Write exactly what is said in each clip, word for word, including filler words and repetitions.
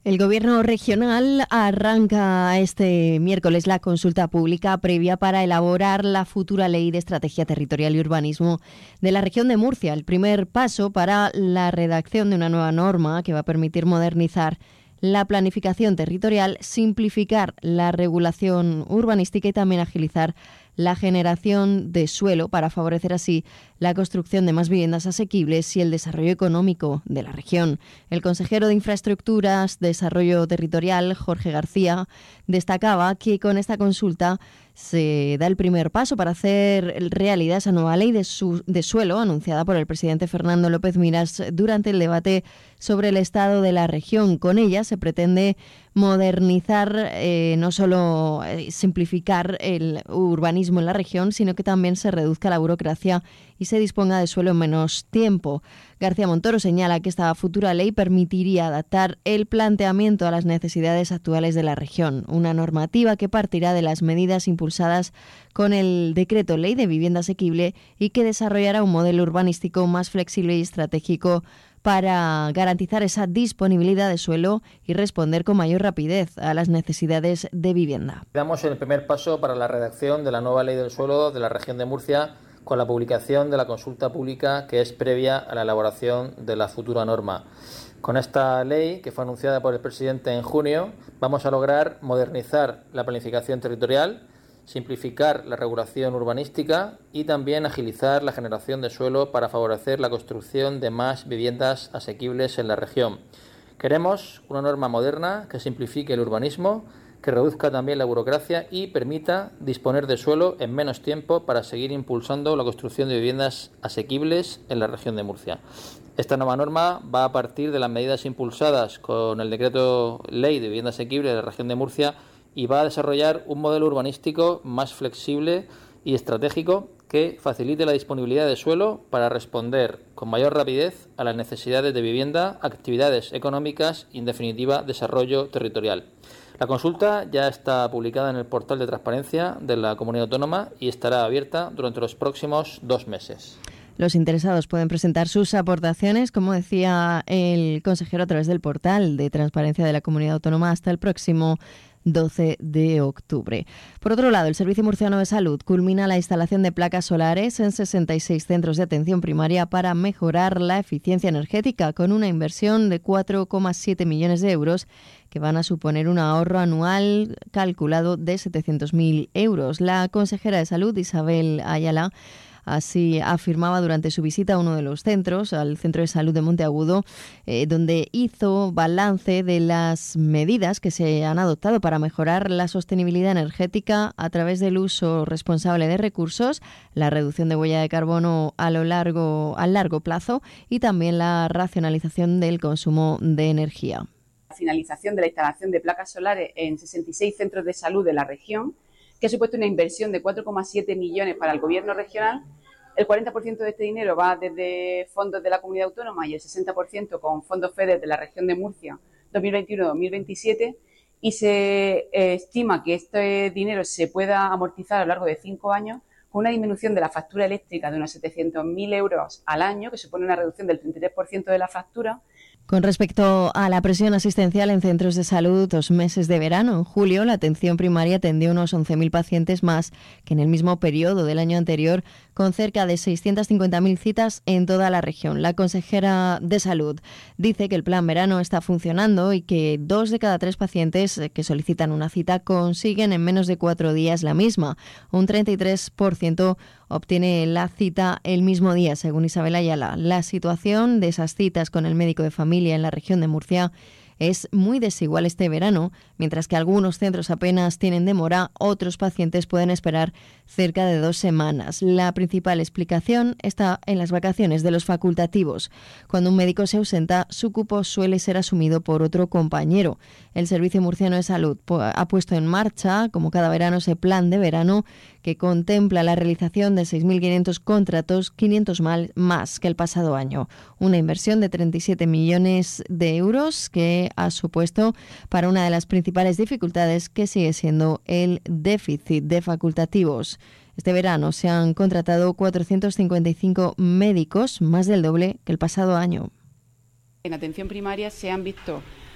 El Gobierno regional arranca este miércoles la consulta pública previa para elaborar la futura Ley de Estrategia Territorial y Urbanismo de la región de Murcia, el primer paso para la redacción de una nueva norma que va a permitir modernizar la planificación territorial, simplificar la regulación urbanística y también agilizar la generación de suelo para favorecer así la construcción de más viviendas asequibles y el desarrollo económico de la región. El consejero de Infraestructuras, Desarrollo Territorial, Jorge García, destacaba que con esta consulta se da el primer paso para hacer realidad esa nueva ley de, su, de suelo anunciada por el presidente Fernando López Miras durante el debate sobre el estado de la región. Con ella se pretende modernizar, eh, no solo eh, simplificar el urbanismo en la región, sino que también se reduzca la burocracia y se disponga de suelo en menos tiempo. García Montoro señala que esta futura ley permitiría adaptar el planteamiento a las necesidades actuales de la región, una normativa que partirá de las medidas impulsadas con el Decreto Ley de Vivienda Asequible y que desarrollará un modelo urbanístico más flexible y estratégico para garantizar esa disponibilidad de suelo y responder con mayor rapidez a las necesidades de vivienda. Damos el primer paso para la redacción de la nueva Ley del Suelo de la región de Murcia con la publicación de la consulta pública que es previa a la elaboración de la futura norma. Con esta ley, que fue anunciada por el presidente en junio, vamos a lograr modernizar la planificación territorial, simplificar la regulación urbanística y también agilizar la generación de suelo para favorecer la construcción de más viviendas asequibles en la región. Queremos una norma moderna que simplifique el urbanismo, que reduzca también la burocracia y permita disponer de suelo en menos tiempo para seguir impulsando la construcción de viviendas asequibles en la región de Murcia. Esta nueva norma va a partir de las medidas impulsadas con el Decreto Ley de Vivienda Asequible de la región de Murcia y va a desarrollar un modelo urbanístico más flexible y estratégico que facilite la disponibilidad de suelo para responder con mayor rapidez a las necesidades de vivienda, actividades económicas y, en definitiva, desarrollo territorial. La consulta ya está publicada en el portal de transparencia de la Comunidad Autónoma y estará abierta durante los próximos dos meses. Los interesados pueden presentar sus aportaciones, como decía el consejero, a través del portal de transparencia de la Comunidad Autónoma hasta el próximo doce de octubre. Por otro lado, el Servicio Murciano de Salud culmina la instalación de placas solares en sesenta y seis centros de atención primaria para mejorar la eficiencia energética, con una inversión de cuatro coma siete millones de euros que van a suponer un ahorro anual calculado de setecientos mil euros. La consejera de Salud, Isabel Ayala, así afirmaba durante su visita a uno de los centros, al Centro de Salud de Monteagudo, eh, donde hizo balance de las medidas que se han adoptado para mejorar la sostenibilidad energética a través del uso responsable de recursos, la reducción de huella de carbono a lo largo, a largo plazo y también la racionalización del consumo de energía. La finalización de la instalación de placas solares en sesenta y seis centros de salud de la región, que ha supuesto una inversión de cuatro coma siete millones para el Gobierno regional. El cuarenta por ciento de este dinero va desde fondos de la Comunidad Autónoma y el sesenta por ciento con fondos FEDER de la región de Murcia dos mil veintiuno a dos mil veintisiete, y se eh, estima que este dinero se pueda amortizar a lo largo de cinco años con una disminución de la factura eléctrica de unos setecientos mil euros al año, que supone una reducción del treinta y tres por ciento de la factura. Con respecto a la presión asistencial en centros de salud, dos meses de verano, en julio, la atención primaria atendió unos once mil pacientes más que en el mismo periodo del año anterior, con cerca de seiscientas cincuenta mil citas en toda la región. La consejera de Salud dice que el plan verano está funcionando y que dos de cada tres pacientes que solicitan una cita consiguen en menos de cuatro días la misma. Un treinta y tres por ciento obtiene la cita el mismo día, según Isabel Ayala. La situación de esas citas con el médico de familia en la región de Murcia es muy desigual este verano. Mientras que algunos centros apenas tienen demora, otros pacientes pueden esperar cerca de dos semanas. La principal explicación está en las vacaciones de los facultativos. Cuando un médico se ausenta, su cupo suele ser asumido por otro compañero. El Servicio Murciano de Salud ha puesto en marcha, como cada verano, ese plan de verano que contempla la realización de seis mil quinientos contratos, quinientos más que el pasado año. Una inversión de treinta y siete millones de euros que ha supuesto para una de las principales dificultades, que sigue siendo el déficit de facultativos. Este verano se han contratado cuatrocientos cincuenta y cinco médicos, más del doble que el pasado año. En atención primaria se han visto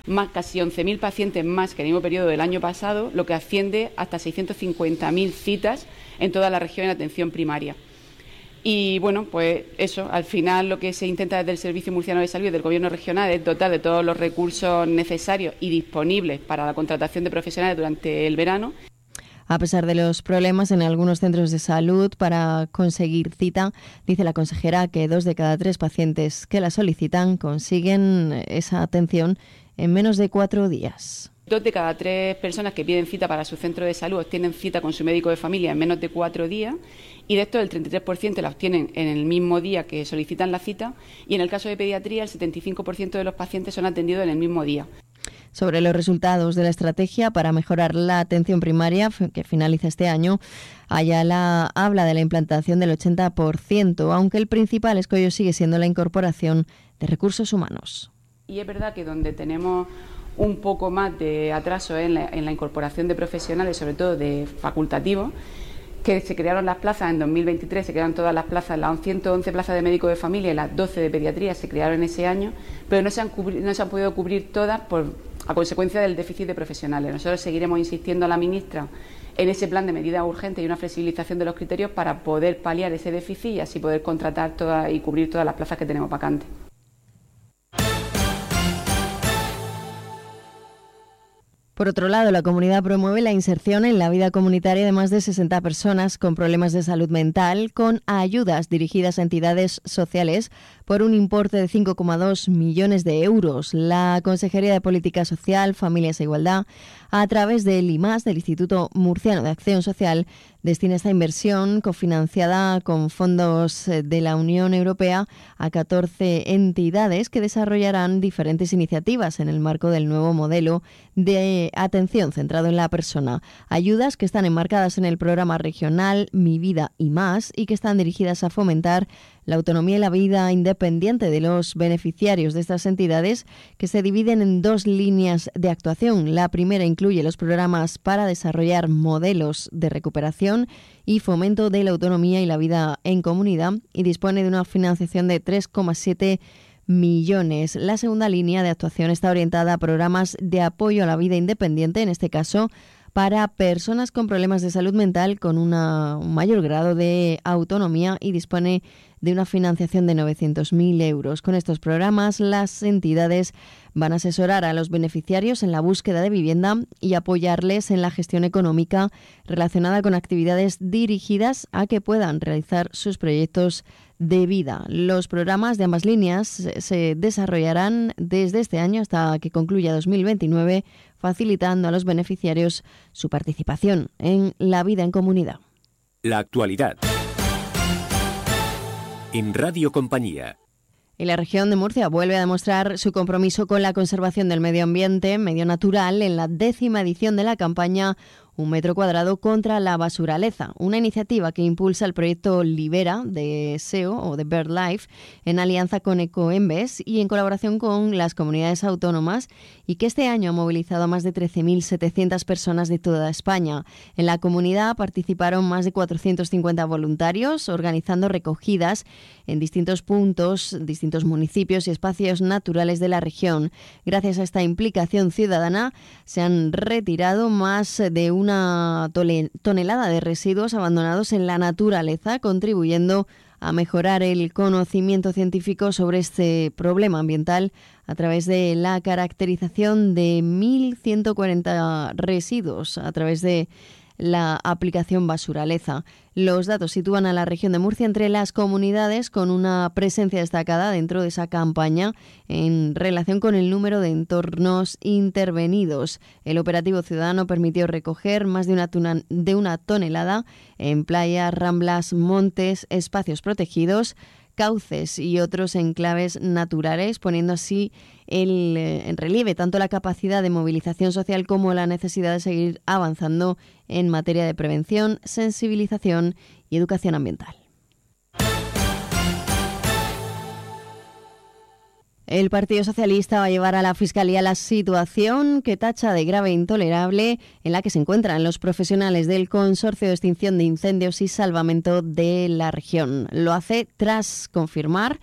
más casi once mil pacientes más que en el mismo periodo del año pasado, lo que asciende hasta seiscientas cincuenta mil citas en toda la región en atención primaria. Y bueno, pues eso, al final lo que se intenta desde el Servicio Murciano de Salud y del Gobierno regional es dotar de todos los recursos necesarios y disponibles para la contratación de profesionales durante el verano. A pesar de los problemas en algunos centros de salud para conseguir cita, dice la consejera que dos de cada tres pacientes que la solicitan consiguen esa atención en menos de cuatro días. Dos de cada tres personas que piden cita para su centro de salud obtienen cita con su médico de familia en menos de cuatro días y de esto el treinta y tres por ciento la obtienen en el mismo día que solicitan la cita y en el caso de pediatría el setenta y cinco por ciento de los pacientes son atendidos en el mismo día. Sobre los resultados de la estrategia para mejorar la atención primaria, que finaliza este año, Ayala habla de la implantación del ochenta por ciento, aunque el principal escollo sigue siendo la incorporación de recursos humanos. Y es verdad que donde tenemos un poco más de atraso en la, en la incorporación de profesionales, sobre todo de facultativos, que se crearon las plazas en dos mil veintitrés, se crearon todas las plazas, las ciento once plazas de médico de familia y las doce de pediatría se crearon ese año, pero no se han, cubri- no se han podido cubrir todas por, a consecuencia del déficit de profesionales. Nosotros seguiremos insistiendo a la ministra en ese plan de medidas urgentes y una flexibilización de los criterios para poder paliar ese déficit y así poder contratar todas y cubrir todas las plazas que tenemos vacantes. Por otro lado, la comunidad promueve la inserción en la vida comunitaria de más de sesenta personas con problemas de salud mental, con ayudas dirigidas a entidades sociales por un importe de cinco coma dos millones de euros. La Consejería de Política Social, Familias e Igualdad, a través del I M A S, del Instituto Murciano de Acción Social, destina esta inversión cofinanciada con fondos de la Unión Europea a catorce entidades que desarrollarán diferentes iniciativas en el marco del nuevo modelo de atención centrado en la persona. Ayudas que están enmarcadas en el programa regional Mi Vida y Más y que están dirigidas a fomentar la autonomía y la vida independiente de los beneficiarios de estas entidades, que se dividen en dos líneas de actuación. La primera incluye los programas para desarrollar modelos de recuperación y fomento de la autonomía y la vida en comunidad y dispone de una financiación de tres coma siete millones. La segunda línea de actuación está orientada a programas de apoyo a la vida independiente, en este caso para personas con problemas de salud mental con una, un mayor grado de autonomía y dispone de una financiación de novecientos mil euros. Con estos programas, las entidades van a asesorar a los beneficiarios en la búsqueda de vivienda y apoyarles en la gestión económica relacionada con actividades dirigidas a que puedan realizar sus proyectos de vida. Los programas de ambas líneas se desarrollarán desde este año hasta que concluya dos mil veintinueve, facilitando a los beneficiarios su participación en la vida en comunidad. La actualidad. En Radio Compañía. Y la región de Murcia vuelve a demostrar su compromiso con la conservación del medio ambiente, medio natural, en la décima edición de la campaña Un metro cuadrado contra la basuraleza, una iniciativa que impulsa el proyecto Libera de S E O o de BirdLife en alianza con Ecoembes y en colaboración con las comunidades autónomas y que este año ha movilizado a más de trece mil setecientas personas de toda España. En la comunidad participaron más de cuatrocientos cincuenta voluntarios organizando recogidas en distintos puntos, distintos municipios y espacios naturales de la región. Gracias a esta implicación ciudadana se han retirado más de un una tonelada de residuos abandonados en la naturaleza, contribuyendo a mejorar el conocimiento científico sobre este problema ambiental a través de la caracterización de mil ciento cuarenta residuos a través de la aplicación Basuraleza. Los datos sitúan a la región de Murcia entre las comunidades con una presencia destacada dentro de esa campaña en relación con el número de entornos intervenidos. El operativo ciudadano permitió recoger más de una, tuna, de una tonelada en playas, ramblas, montes, espacios protegidos, cauces y otros enclaves naturales, poniendo así el, en relieve tanto la capacidad de movilización social como la necesidad de seguir avanzando en materia de prevención, sensibilización y educación ambiental. El Partido Socialista va a llevar a la Fiscalía la situación que tacha de grave e intolerable en la que se encuentran los profesionales del Consorcio de Extinción de Incendios y Salvamento de la región. Lo hace tras confirmar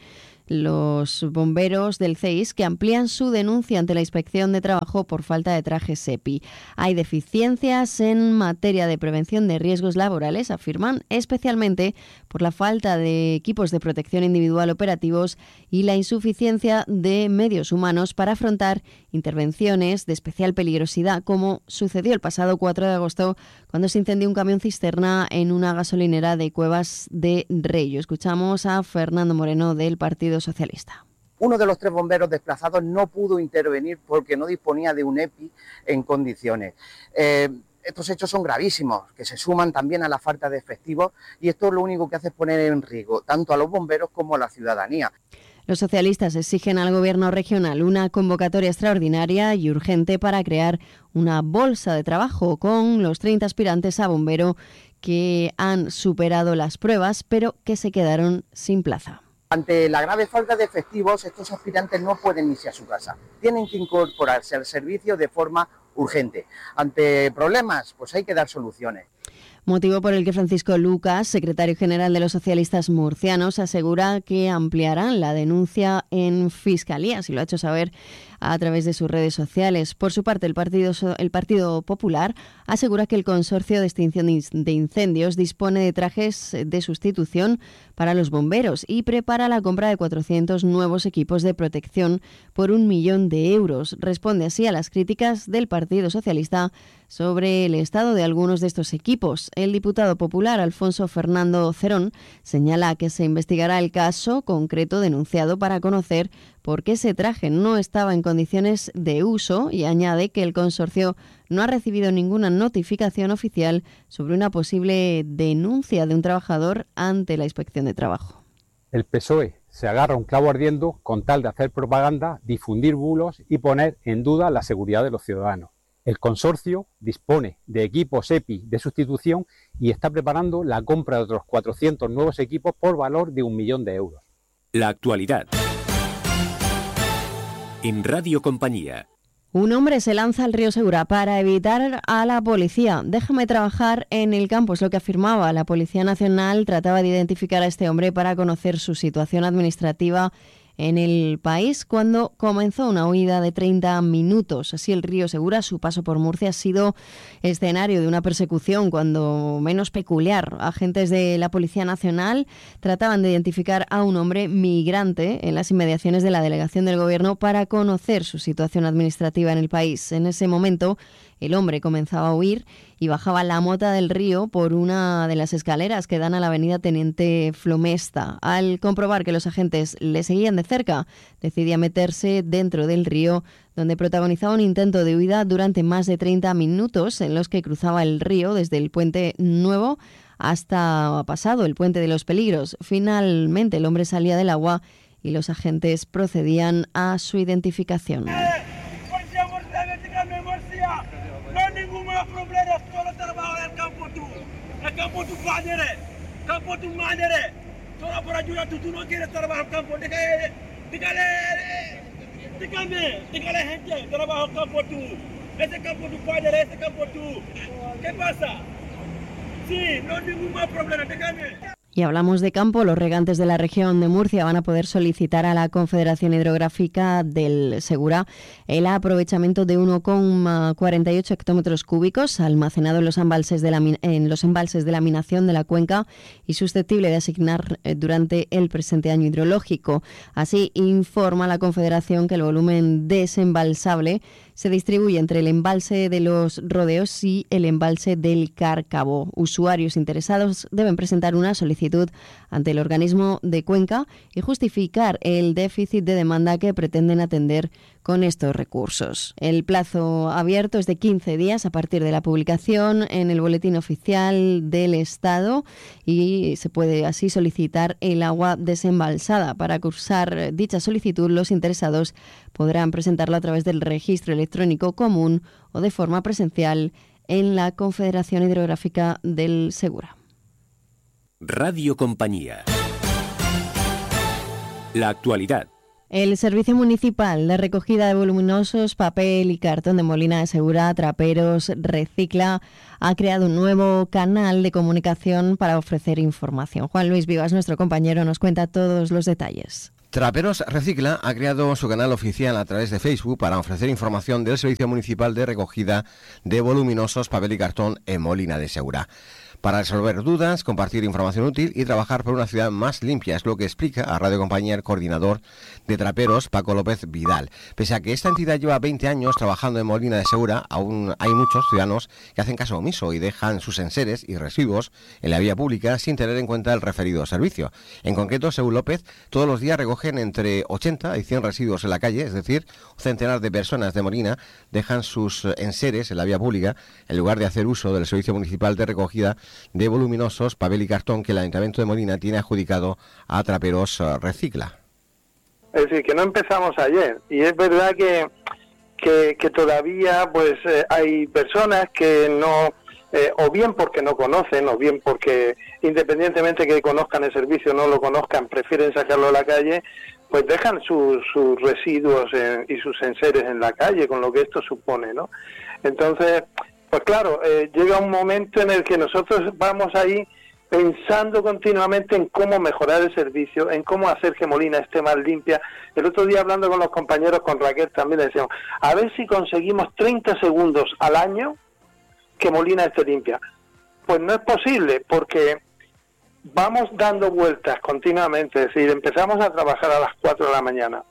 los bomberos del C E I S que amplían su denuncia ante la Inspección de Trabajo por falta de trajes EPI. Hay deficiencias en materia de prevención de riesgos laborales, afirman, especialmente por la falta de equipos de protección individual operativos y la insuficiencia de medios humanos para afrontar intervenciones de especial peligrosidad, como sucedió el pasado cuatro de agosto cuando se incendió un camión cisterna en una gasolinera de Cuevas de Reyo. Escuchamos a Fernando Moreno del Partido Socialista. Uno de los tres bomberos desplazados no pudo intervenir porque no disponía de un EPI en condiciones. Eh, estos hechos son gravísimos, que se suman también a la falta de efectivos, y esto lo único que hace es poner en riesgo tanto a los bomberos como a la ciudadanía. Los socialistas exigen al Gobierno regional una convocatoria extraordinaria y urgente para crear una bolsa de trabajo con los treinta aspirantes a bombero que han superado las pruebas, pero que se quedaron sin plaza. Ante la grave falta de efectivos, estos aspirantes no pueden irse a su casa. Tienen que incorporarse al servicio de forma urgente. Ante problemas, pues hay que dar soluciones. Motivo por el que Francisco Lucas, secretario general de los socialistas murcianos, asegura que ampliarán la denuncia en Fiscalía, así lo ha hecho saber a través de sus redes sociales. Por su parte, el Partido, el Partido Popular asegura que el Consorcio de Extinción de Incendios dispone de trajes de sustitución para los bomberos y prepara la compra de cuatrocientos nuevos equipos de protección por un millón de euros. Responde así a las críticas del Partido Socialista sobre el estado de algunos de estos equipos. El diputado popular Alfonso Fernando Cerón señala que se investigará el caso concreto denunciado para conocer por qué ese traje no estaba en condiciones de uso y añade que el consorcio no ha recibido ninguna notificación oficial sobre una posible denuncia de un trabajador ante la Inspección de Trabajo. El P S O E se agarra un clavo ardiendo con tal de hacer propaganda, difundir bulos y poner en duda la seguridad de los ciudadanos. El consorcio dispone de equipos EPI de sustitución y está preparando la compra de otros cuatrocientos nuevos equipos por valor de un millón de euros. La actualidad. En Radio Compañía. Un hombre se lanza al río Segura para evitar a la policía. Déjame trabajar en el campo, es lo que afirmaba. La Policía Nacional trataba de identificar a este hombre para conocer su situación administrativa en el país cuando comenzó una huida de treinta minutos. Así el río Segura, su paso por Murcia, ha sido escenario de una persecución cuando menos peculiar. Agentes de la Policía Nacional trataban de identificar a un hombre migrante en las inmediaciones de la delegación del Gobierno para conocer su situación administrativa en el país. En ese momento, el hombre comenzaba a huir y bajaba la mota del río por una de las escaleras que dan a la avenida Teniente Flomesta. Al comprobar que los agentes le seguían de cerca, decidía meterse dentro del río, donde protagonizaba un intento de huida durante más de treinta minutos en los que cruzaba el río desde el Puente Nuevo hasta pasado el Puente de los Peligros. Finalmente el hombre salía del agua y los agentes procedían a su identificación. El campo tu madre, campo tu madre. Toda por ayuda tú, tú no quieres trabajar el campo. Dígale, dígale, dígame, dígale gente, trabaja el campo tú. Ese campo tu padre, ese campo tú. ¿Qué pasa? Sí, no hay ningún más problema, dígame. Y hablamos de campo. Los regantes de la región de Murcia van a poder solicitar a la Confederación Hidrográfica del Segura el aprovechamiento de uno coma cuarenta y ocho hectómetros cúbicos almacenado en los embalses de la, en los embalses de laminación de la cuenca y susceptible de asignar durante el presente año hidrológico. Así informa la Confederación que el volumen desembalsable se distribuye entre el embalse de los Rodeos y el embalse del Cárcavo. Usuarios interesados deben presentar una solicitud ante el organismo de Cuenca y justificar el déficit de demanda que pretenden atender con estos recursos. El plazo abierto es de quince días a partir de la publicación en el Boletín Oficial del Estado y se puede así solicitar el agua desembalsada. Para cursar dicha solicitud, los interesados podrán presentarlo a través del registro electrónico común o de forma presencial en la Confederación Hidrográfica del Segura. Radio Compañía. La actualidad. El Servicio Municipal de Recogida de Voluminosos, Papel y Cartón de Molina de Segura, Traperos, Recicla, ha creado un nuevo canal de comunicación para ofrecer información. Juan Luis Vivas, nuestro compañero, nos cuenta todos los detalles. Traperos Recicla ha creado su canal oficial a través de Facebook para ofrecer información del Servicio Municipal de Recogida de Voluminosos, Papel y Cartón en Molina de Segura. Para resolver dudas, compartir información útil y trabajar por una ciudad más limpia, es lo que explica a Radio Compañía el coordinador de Traperos, Paco López Vidal. Pese a que esta entidad lleva veinte años trabajando en Molina de Segura, aún hay muchos ciudadanos que hacen caso omiso y dejan sus enseres y residuos en la vía pública sin tener en cuenta el referido servicio. En concreto, según López, todos los días recogen entre ochenta y cien residuos en la calle, es decir, un centenar de personas de Molina dejan sus enseres en la vía pública en lugar de hacer uso del Servicio Municipal de Recogida de Voluminosos, Papel y Cartón que el Ayuntamiento de Molina tiene adjudicado a Traperos Recicla. Es decir, que no empezamos ayer, y es verdad que, que, que todavía pues eh, hay personas que no, eh, o bien porque no conocen, o bien porque independientemente que conozcan el servicio no lo conozcan, prefieren sacarlo a la calle, pues dejan sus, sus residuos en, y sus enseres en la calle, con lo que esto supone, ¿no? Entonces, pues claro, eh, llega un momento en el que nosotros vamos ahí pensando continuamente en cómo mejorar el servicio, en cómo hacer que Molina esté más limpia. El otro día hablando con los compañeros, con Raquel también le decíamos, a ver si conseguimos treinta segundos al año que Molina esté limpia. Pues no es posible, porque vamos dando vueltas continuamente, es decir, empezamos a trabajar a las cuatro de la mañana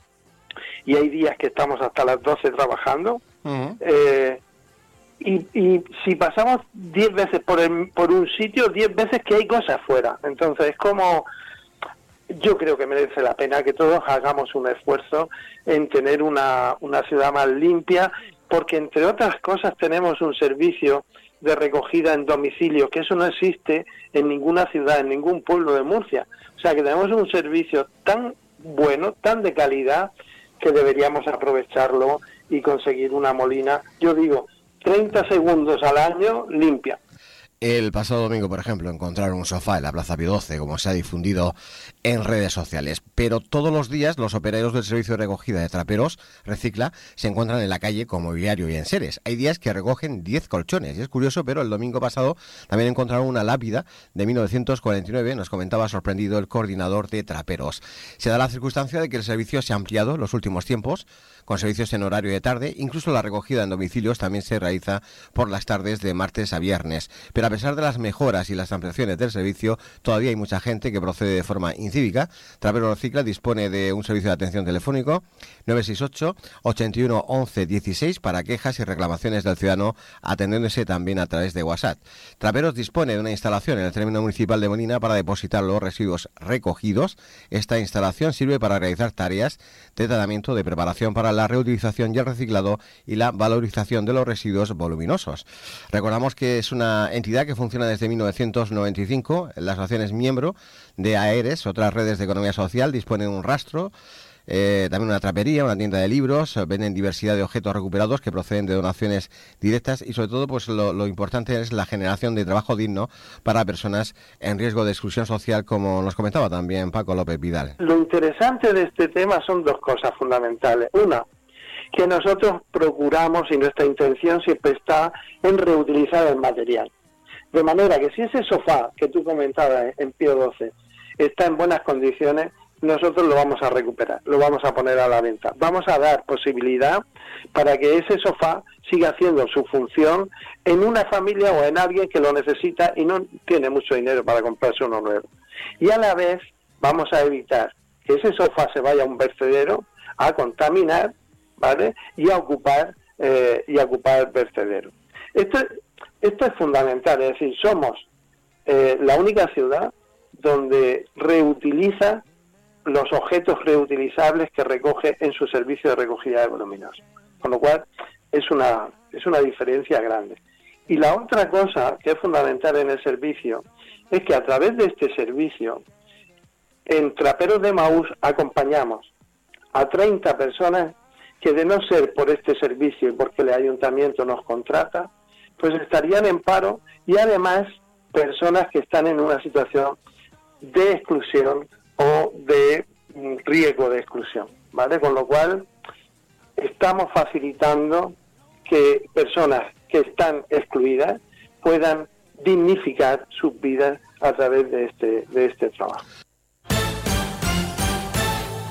y hay días que estamos hasta las doce trabajando. Uh-huh. eh, Y, y si pasamos diez veces por el, por un sitio, diez veces que hay cosas fuera. Entonces es como, yo creo que merece la pena que todos hagamos un esfuerzo en tener una, una ciudad más limpia, porque entre otras cosas tenemos un servicio de recogida en domicilio, que eso no existe en ninguna ciudad, en ningún pueblo de Murcia. O sea que tenemos un servicio tan bueno, tan de calidad, que deberíamos aprovecharlo y conseguir una Molina, yo digo, treinta segundos al año limpia. El pasado domingo, por ejemplo, encontraron un sofá en la Plaza Pío doce, como se ha difundido en redes sociales. Pero todos los días los operarios del Servicio de Recogida de Traperos Recicla se encuentran en la calle con mobiliario y enseres. Hay días que recogen diez colchones. Y es curioso, pero el domingo pasado también encontraron una lápida de mil novecientos cuarenta y nueve, nos comentaba sorprendido el coordinador de Traperos. Se da la circunstancia de que el servicio se ha ampliado en los últimos tiempos, con servicios en horario de tarde. Incluso la recogida en domicilios también se realiza por las tardes de martes a viernes. Pero a pesar de las mejoras y las ampliaciones del servicio, todavía hay mucha gente que procede de forma incívica. Traperos Recicla dispone de un servicio de atención telefónico nueve seis ocho, ochenta y uno, once, dieciséis para quejas y reclamaciones del ciudadano, atendiéndose también a través de WhatsApp. Traperos dispone de una instalación en el término municipal de Molina para depositar los residuos recogidos. Esta instalación sirve para realizar tareas de tratamiento, de preparación para la reutilización y el reciclado y la valorización de los residuos voluminosos. Recordamos que es una entidad que funciona desde mil novecientos noventa y cinco. La asociación es miembro de AERES, otras redes de economía social, dispone de un rastro, eh, también una trapería, una tienda de libros, venden diversidad de objetos recuperados que proceden de donaciones directas y sobre todo pues lo, lo importante es la generación de trabajo digno para personas en riesgo de exclusión social, como nos comentaba también Paco López Vidal. Lo interesante de este tema son dos cosas fundamentales. Una, que nosotros procuramos y nuestra intención siempre está en reutilizar el material. De manera que si ese sofá que tú comentabas en Pío doce está en buenas condiciones, nosotros lo vamos a recuperar, lo vamos a poner a la venta. Vamos a dar posibilidad para que ese sofá siga haciendo su función en una familia o en alguien que lo necesita y no tiene mucho dinero para comprarse uno nuevo. Y a la vez vamos a evitar que ese sofá se vaya a un vertedero a contaminar, ¿vale? Y a ocupar eh, y a ocupar el vertedero. Esto, esto es fundamental, es decir, somos eh, la única ciudad donde reutiliza los objetos reutilizables que recoge en su servicio de recogida de voluminosos. Con lo cual es una es una diferencia grande. Y la otra cosa que es fundamental en el servicio es que a través de este servicio en Traperos de Maús acompañamos a treinta personas que, de no ser por este servicio y porque el ayuntamiento nos contrata, pues estarían en paro, y además personas que están en una situación de exclusión o de riesgo de exclusión, ¿vale? Con lo cual estamos facilitando que personas que están excluidas puedan dignificar sus vidas a través de este de este trabajo.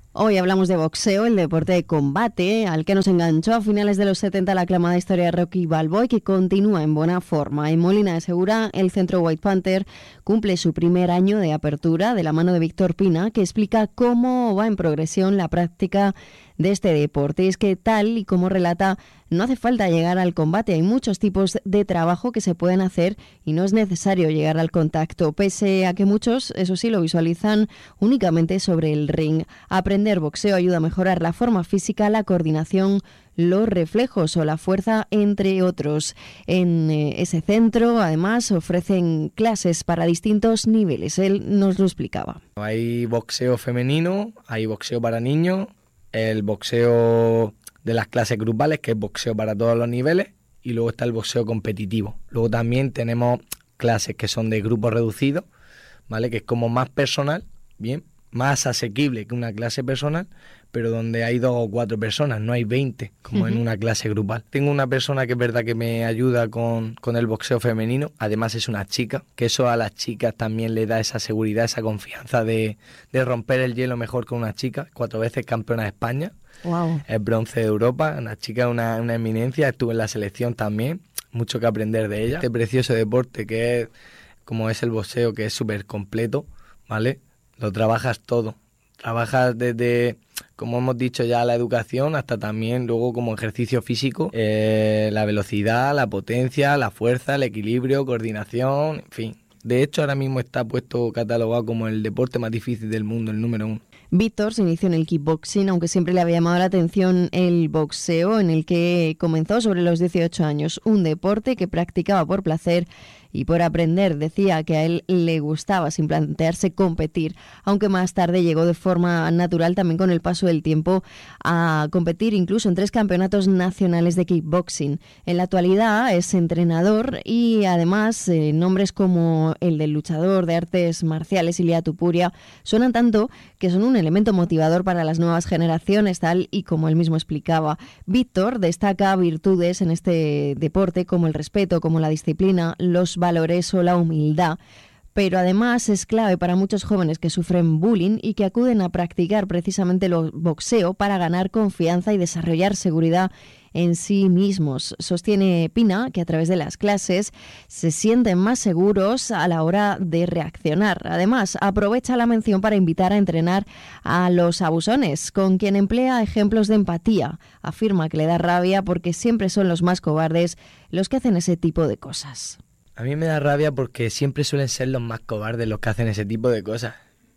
Hoy hablamos de boxeo, el deporte de combate, al que nos enganchó a finales de los setenta la aclamada historia de Rocky Balboa y que continúa en buena forma. En Molina de Segura, el centro White Panther cumple su primer año de apertura de la mano de Víctor Pina, que explica cómo va en progresión la práctica de este deporte. Es que tal y como relata, no hace falta llegar al combate, hay muchos tipos de trabajo que se pueden hacer y no es necesario llegar al contacto, pese a que muchos, eso sí, lo visualizan únicamente sobre el ring. Aprender boxeo ayuda a mejorar la forma física, la coordinación, los reflejos o la fuerza, entre otros. En eh, ese centro, además, ofrecen clases para distintos niveles. Él nos lo explicaba. Hay boxeo femenino, hay boxeo para niños, el boxeo de las clases grupales, que es boxeo para todos los niveles, y luego está el boxeo competitivo. Luego también tenemos clases que son de grupos reducidos, ¿vale? Que es como más personal, bien, más asequible que una clase personal, pero donde hay dos o cuatro personas, no hay veinte, como uh-huh. en una clase grupal. Tengo una persona que es verdad que me ayuda con, con el boxeo femenino, además es una chica, que eso a las chicas también le da esa seguridad, esa confianza de, de romper el hielo mejor con una chica, cuatro veces campeona de España, wow. Es bronce de Europa, una chica, una, una eminencia, estuvo en la selección también, mucho que aprender de ella. Este precioso deporte que es, como es el boxeo, que es súper completo, ¿vale? Lo trabajas todo, trabajas desde, como hemos dicho ya, la educación hasta también luego como ejercicio físico, eh, la velocidad, la potencia, la fuerza, el equilibrio, coordinación, en fin. De hecho, ahora mismo está puesto catalogado como el deporte más difícil del mundo, el número uno. Víctor se inició en el kickboxing, aunque siempre le había llamado la atención el boxeo, en el que comenzó sobre los dieciocho años, un deporte que practicaba por placer y por aprender. Decía que a él le gustaba sin plantearse competir, aunque más tarde llegó de forma natural también con el paso del tiempo a competir incluso en tres campeonatos nacionales de kickboxing. En la actualidad es entrenador y además eh, nombres como el del luchador de artes marciales Ilia Topuria suenan tanto que son un elemento motivador para las nuevas generaciones, tal y como él mismo explicaba. Víctor destaca virtudes en este deporte como el respeto, como la disciplina, los valores o la humildad, pero además es clave para muchos jóvenes que sufren bullying y que acuden a practicar precisamente el boxeo para ganar confianza y desarrollar seguridad en sí mismos. Sostiene Pina que a través de las clases se sienten más seguros a la hora de reaccionar. Además, aprovecha la mención para invitar a entrenar a los abusones, con quien emplea ejemplos de empatía. Afirma que le da rabia porque siempre son los más cobardes los que hacen ese tipo de cosas. A mí me da rabia porque siempre suelen ser los más cobardes los que hacen ese tipo de cosas.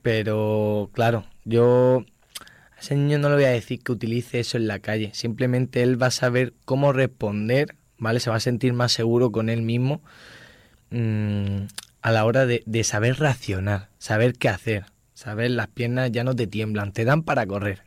Pero, claro, yo a ese niño no le voy a decir que utilice eso en la calle. Simplemente él va a saber cómo responder, ¿vale? Se va a sentir más seguro con él mismo mmm, a la hora de, de saber reaccionar, saber qué hacer. Saber, las piernas ya no te tiemblan, te dan para correr.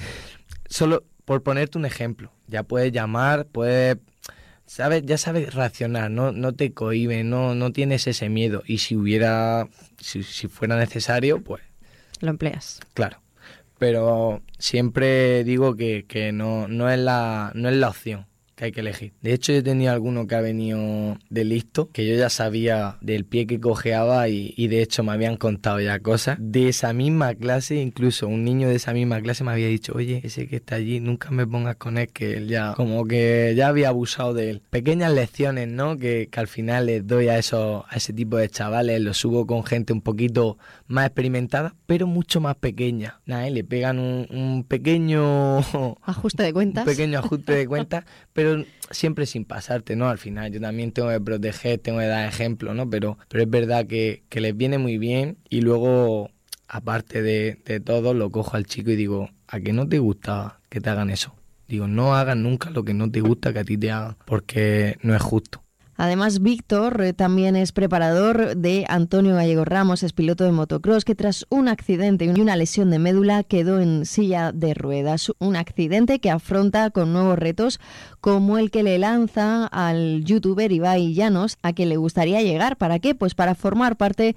Solo por ponerte un ejemplo. Ya puedes llamar, puedes... ¿Sabes? Ya sabes reaccionar, no, no te cohibes, no, no tienes ese miedo. Y si hubiera, si, si fuera necesario, pues... Lo empleas. Claro. Pero siempre digo que, que no, no, es la, no es la opción que hay que elegir. De hecho, yo tenía alguno que ha venido de listo, que yo ya sabía del pie que cojeaba y, y de hecho me habían contado ya cosas. De esa misma clase, incluso un niño de esa misma clase me había dicho, oye, ese que está allí, nunca me pongas con él, que él ya, como que ya había abusado de él. Pequeñas lecciones, ¿no? Que, que al final les doy a, esos, a ese tipo de chavales, los subo con gente un poquito más experimentada, pero mucho más pequeña. Nada, ¿eh? Le pegan un, un pequeño... ajuste de cuentas. Un pequeño ajuste de cuentas, pero siempre sin pasarte, ¿no? Al final yo también tengo que proteger, tengo que dar ejemplo, ¿no? Pero, pero es verdad que, que les viene muy bien y luego, aparte de, de todo, lo cojo al chico y digo, ¿a qué no te gusta que te hagan eso? Digo, no hagan nunca lo que no te gusta que a ti te hagan, porque no es justo. Además, Víctor eh, también es preparador de Antonio Gallego Ramos, es piloto de motocross, que tras un accidente y una lesión de médula quedó en silla de ruedas. Un accidente que afronta con nuevos retos, como el que le lanza al youtuber Ibai Llanos, a quien le gustaría llegar. ¿Para qué? Pues para formar parte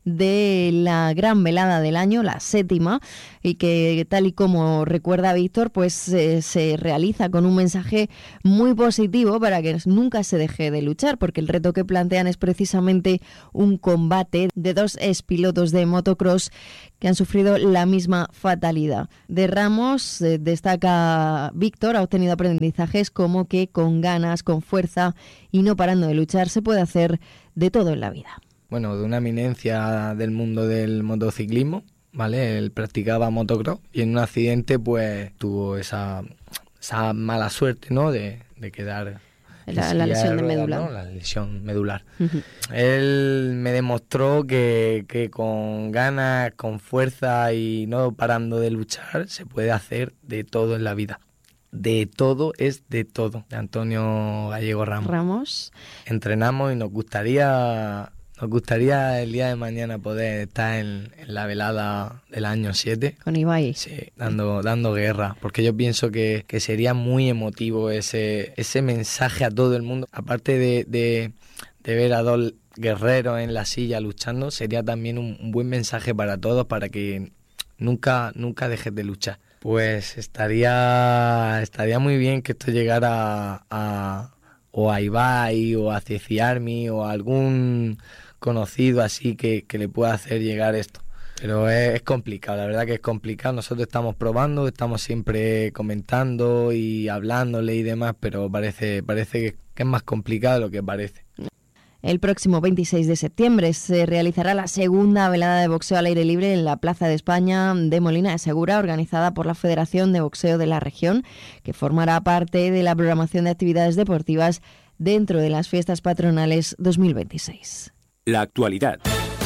de la gran velada del año, la séptima, y que, tal y como recuerda Víctor, pues eh, se realiza con un mensaje muy positivo para que nunca se deje de luchar, porque el reto que plantean es precisamente un combate de dos expilotos de motocross que han sufrido la misma fatalidad. De Ramos, eh, destaca Víctor, ha obtenido aprendizajes como que con ganas, con fuerza y no parando de luchar se puede hacer de todo en la vida. Bueno, de una eminencia del mundo del motociclismo, ¿vale? Él practicaba motocross y en un accidente pues tuvo esa, esa mala suerte, ¿no? De, de quedar... La, la lesión de medular. ¿no? La lesión medular. Uh-huh. Él me demostró que, que con ganas, con fuerza y no parando de luchar se puede hacer de todo en la vida. De todo es de todo. Antonio Gallego Ramos. Ramos. Entrenamos y nos gustaría... Nos gustaría el día de mañana poder estar en, en la velada del año siete. Con Ibai. Sí, dando, dando guerra, porque yo pienso que, que sería muy emotivo ese, ese mensaje a todo el mundo. Aparte de, de, de ver a dos guerreros en la silla luchando, sería también un, un buen mensaje para todos, para que nunca, nunca dejes de luchar. Pues estaría, estaría muy bien que esto llegara a, a o a Ibai o a Ceci Army o a algún conocido así que, que le pueda hacer llegar esto. Pero es, es complicado, la verdad que es complicado. Nosotros estamos probando, estamos siempre comentando y hablándole y demás, pero parece, parece que, que es más complicado de lo que parece. El próximo veintiséis de septiembre se realizará la segunda velada de boxeo al aire libre en la Plaza de España de Molina de Segura, organizada por la Federación de Boxeo de la región, que formará parte de la programación de actividades deportivas dentro de las fiestas patronales dos mil veintiséis. La actualidad.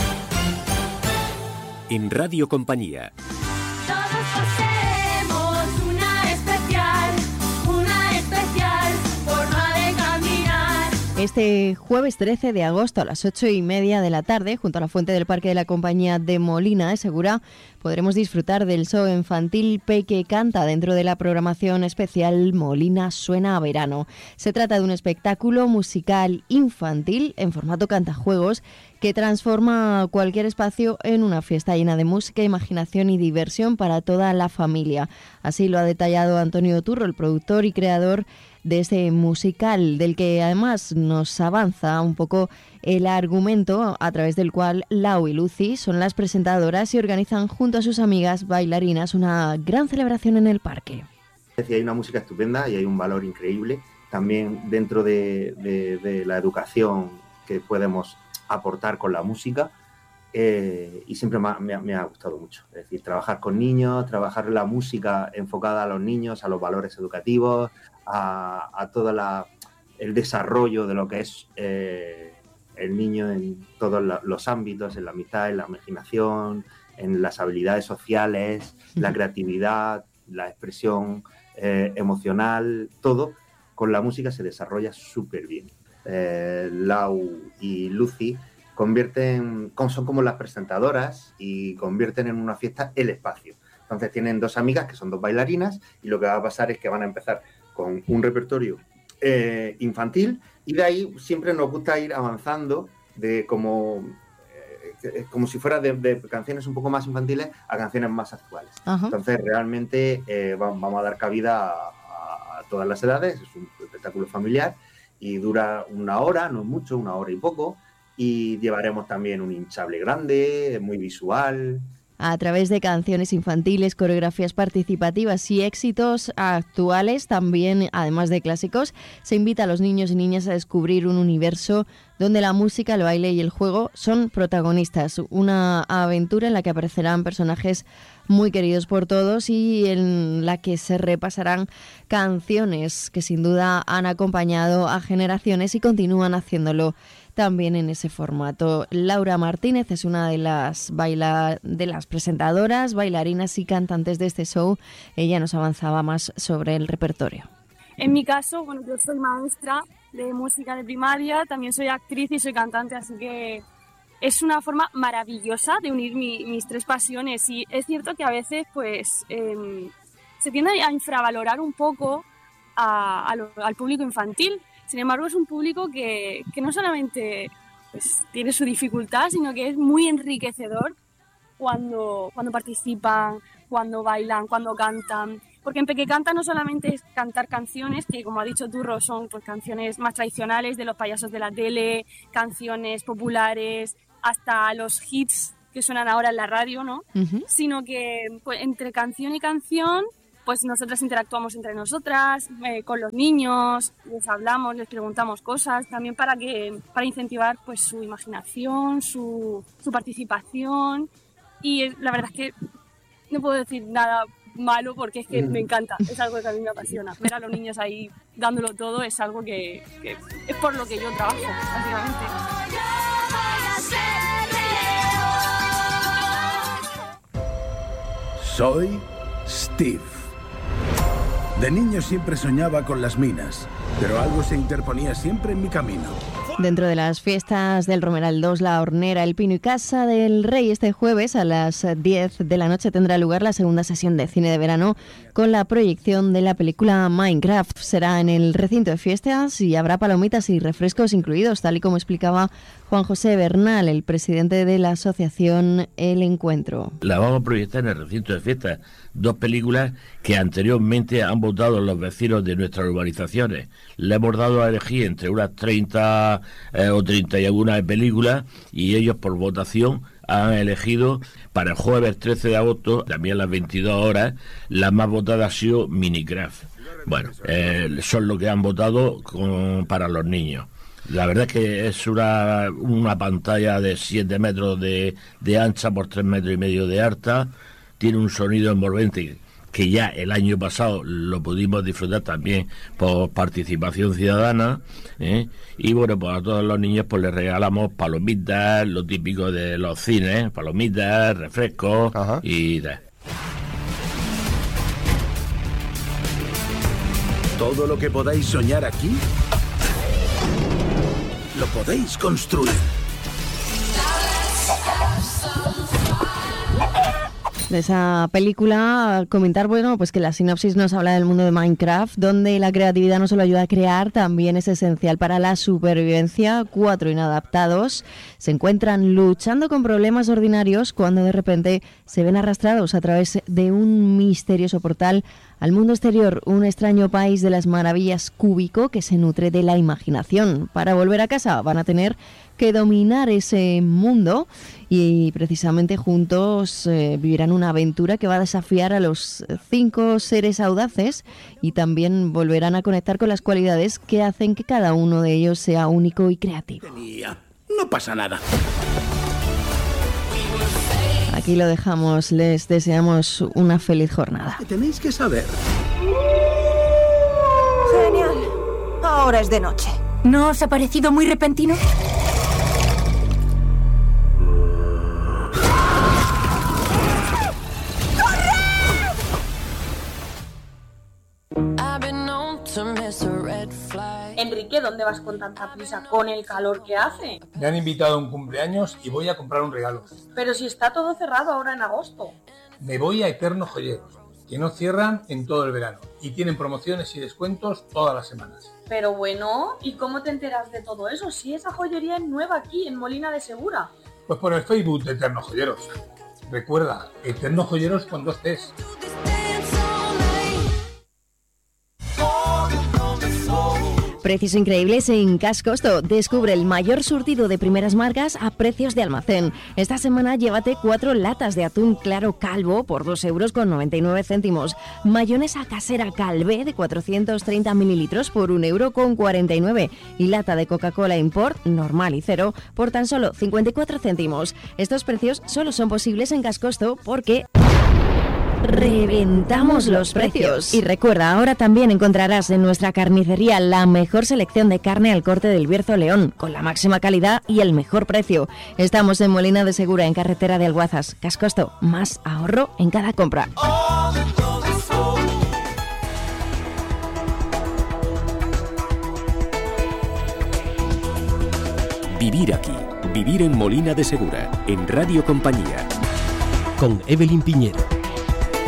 En Radio Compañía. Este jueves trece de agosto a las ocho y media de la tarde, junto a la fuente del Parque de la Compañía de Molina de Segura, podremos disfrutar del show infantil Peque Canta dentro de la programación especial Molina Suena a Verano. Se trata de un espectáculo musical infantil en formato cantajuegos que transforma cualquier espacio en una fiesta llena de música, imaginación y diversión para toda la familia. Así lo ha detallado Antonio Turro, el productor y creador de este musical, del que además nos avanza un poco el argumento a través del cual Lau y Lucy son las presentadoras y organizan junto a sus amigas bailarinas una gran celebración en el parque. Hay una música estupenda y hay un valor increíble también dentro de, de, de la educación que podemos aportar con la música, eh, y siempre me ha, me, ha, me ha gustado mucho. Es decir, trabajar con niños, trabajar la música enfocada a los niños, a los valores educativos, a, a todo la, el desarrollo de lo que es eh, el niño en todos la, los ámbitos, en la amistad, en la imaginación, en las habilidades sociales, la creatividad, la expresión eh, emocional, todo con la música se desarrolla súper bien. Eh, Lau y Lucy convierten, son como las presentadoras y convierten en una fiesta el espacio. Entonces tienen dos amigas que son dos bailarinas y lo que va a pasar es que van a empezar con un repertorio eh, infantil y de ahí siempre nos gusta ir avanzando de como, eh, como si fuera de, de canciones un poco más infantiles a canciones más actuales. Ajá. Entonces realmente eh, vamos a dar cabida a, a, a todas las edades, es un espectáculo familiar y dura una hora, no es mucho, una hora y poco, y llevaremos también un hinchable grande, muy visual. A través de canciones infantiles, coreografías participativas y éxitos actuales, también además de clásicos, se invita a los niños y niñas a descubrir un universo donde la música, el baile y el juego son protagonistas. Una aventura en la que aparecerán personajes muy queridos por todos y en la que se repasarán canciones que sin duda han acompañado a generaciones y continúan haciéndolo también en ese formato. Laura Martínez es una de las baila de las presentadoras, bailarinas y cantantes de este show. Ella nos avanzaba más sobre el repertorio. En mi caso, bueno, yo soy maestra de música de primaria, también soy actriz y soy cantante, así que es una forma maravillosa de unir mi, mis tres pasiones. Y es cierto que a veces pues eh, se tiende a infravalorar un poco a, a lo, al público infantil. Sin embargo, es un público que, que no solamente pues tiene su dificultad, sino que es muy enriquecedor cuando, cuando participan, cuando bailan, cuando cantan. Porque en Peque Canta no solamente es cantar canciones, que como ha dicho Turro son pues canciones más tradicionales de los payasos de la tele, canciones populares, hasta los hits que suenan ahora en la radio, ¿no? Uh-huh. Sino que pues, entre canción y canción, pues nosotras interactuamos entre nosotras, eh, con los niños, les hablamos, les preguntamos cosas, también para que para incentivar pues su imaginación, su, su participación. Y la verdad es que no puedo decir nada malo porque es que me encanta, es algo que a mí me apasiona. Ver a los niños ahí dándolo todo es algo que, que es por lo que yo trabajo, básicamente. Soy Steve. De niño siempre soñaba con las minas, pero algo se interponía siempre en mi camino. Dentro de las fiestas del Romeral dos, La Hornera, El Pino y Casa del Rey, este jueves a las diez de la noche tendrá lugar la segunda sesión de cine de verano con la proyección de la película Minecraft. Será en el recinto de fiestas y habrá palomitas y refrescos incluidos, tal y como explicaba Juan José Bernal, el presidente de la asociación El Encuentro. La vamos a proyectar en el recinto de fiestas, dos películas que anteriormente han votado los vecinos de nuestras urbanizaciones. Le hemos dado a elegir entre unas treinta eh, o treinta y algunas películas y ellos por votación han elegido para el jueves trece de agosto, también a las veintidós horas, la más votada ha sido Minecraft. Bueno, eh, son lo que han votado con, para los niños. La verdad es que es una, una pantalla de siete metros de, de ancha por tres metros y medio de alta, tiene un sonido envolvente que ya el año pasado lo pudimos disfrutar también por participación ciudadana, ¿eh? Y bueno, pues a todos los niños pues les regalamos palomitas, lo típico de los cines, palomitas, refrescos. Ajá. Y tal. Todo lo que podáis soñar aquí, lo podéis construir. De esa película, comentar, bueno, pues que la sinopsis nos habla del mundo de Minecraft, donde la creatividad no solo ayuda a crear, también es esencial para la supervivencia. Cuatro inadaptados se encuentran luchando con problemas ordinarios cuando de repente se ven arrastrados a través de un misterioso portal al mundo exterior, un extraño país de las maravillas cúbico que se nutre de la imaginación. Para volver a casa van a tener que dominar ese mundo y precisamente juntos eh, vivirán una aventura que va a desafiar a los cinco seres audaces y también volverán a conectar con las cualidades que hacen que cada uno de ellos sea único y creativo. No pasa nada. Aquí lo dejamos, les deseamos una feliz jornada. Tenéis que saber. Genial. Ahora es de noche. ¿No os ha parecido muy repentino? Enrique, ¿dónde vas con tanta prisa con el calor que hace? Me han invitado a un cumpleaños y voy a comprar un regalo. Pero si está todo cerrado ahora en agosto. Me voy a Eternos Joyeros, que no cierran en todo el verano y tienen promociones y descuentos todas las semanas. Pero bueno, ¿y cómo te enteras de todo eso si esa joyería es nueva aquí en Molina de Segura? Pues por el Facebook de Eternos Joyeros. Recuerda, Eternos Joyeros con dos T's. Precios increíbles en Cash Costo. Descubre el mayor surtido de primeras marcas a precios de almacén. Esta semana llévate cuatro latas de atún claro calvo por dos euros con noventa y nueve céntimos. Mayonesa casera Calvé de cuatrocientos treinta mililitros por un euro con cuarenta y nueve. Y lata de Coca-Cola Import normal y cero por tan solo cincuenta y cuatro céntimos. Estos precios solo son posibles en Cash Costo porque reventamos los precios. Y recuerda, ahora también encontrarás en nuestra carnicería la mejor selección de carne al corte del Bierzo León, con la máxima calidad y el mejor precio. Estamos en Molina de Segura, en carretera de Alguazas. Cash Costo, más ahorro en cada compra. Vivir aquí, vivir en Molina de Segura, en Radio Compañía. Con Evelyn Piñero.